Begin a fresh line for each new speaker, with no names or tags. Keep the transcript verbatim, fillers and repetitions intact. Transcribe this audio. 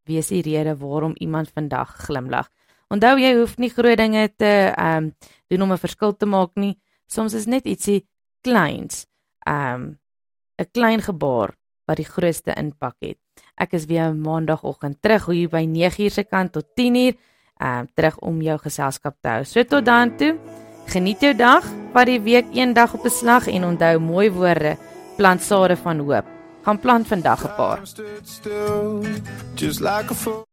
wees die rede waarom iemand vandag glimlag. Onthou, jy hoef nie groot dinge te um, doen om 'n verskil te maak nie. Soms is net ietsie kleins, 'n um, klein gebaar wat die grootste impak het. Ek is weer maandagoggend terug hier by nege uur se kant tot tien uur, um, terug om jou geselskap te hou. So tot dan toe, geniet jou dag, vat die week een dag op 'n slag en onthou mooi woorde, plant sade van hoop. Gaan plant vandag 'n paar.